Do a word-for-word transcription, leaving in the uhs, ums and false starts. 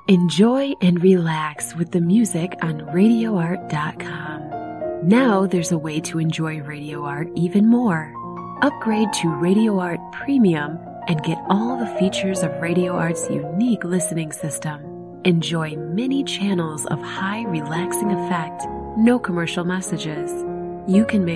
Enjoy and relax with the music on radio art dot com. Now there's a way to enjoy Radio Art even more. Upgrade to Radio Art Premium and get all the features of Radio Art's unique listening system. Enjoy many channels of high relaxing effect, no commercial messages. You can make